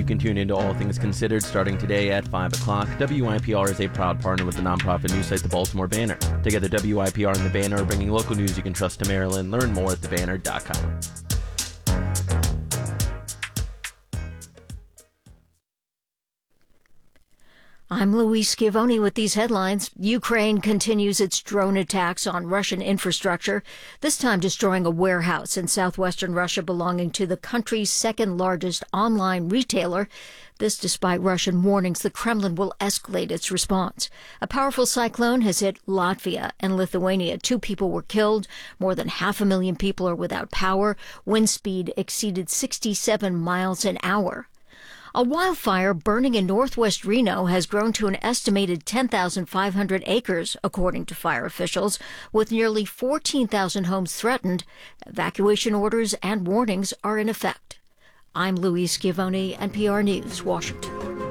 can tune into All Things Considered starting today at 5 o'clock. WIPR is a proud partner with the nonprofit news site The Baltimore Banner. Together, WIPR and The Banner are bringing local news you can trust to Maryland. Learn more at thebanner.com. I'm Louise Schiavone with these headlines. Ukraine continues its drone attacks on Russian infrastructure, this time destroying a warehouse in southwestern Russia belonging to the country's second largest online retailer. This despite Russian warnings the Kremlin will escalate its response. A powerful cyclone has hit Latvia and Lithuania. 2 people were killed. More than 500,000 people are without power. Wind speed exceeded 67 miles an hour. A wildfire burning in northwest Reno has grown to an estimated 10,500 acres, according to fire officials, with nearly 14,000 homes threatened. Evacuation orders and warnings are in effect. I'm Louise Schiavone, NPR News, Washington.